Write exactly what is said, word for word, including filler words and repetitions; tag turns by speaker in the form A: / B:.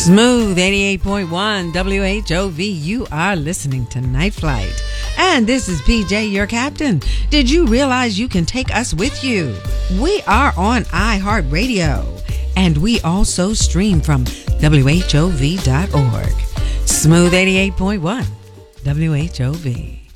A: Smooth eighty-eight point one W H O V. You are listening to Night Flight. And this is P J, your captain. Did you realize you can take us with you? We are on iHeartRadio. And we also stream from W H O V dot org. Smooth eighty-eight point one W H O V.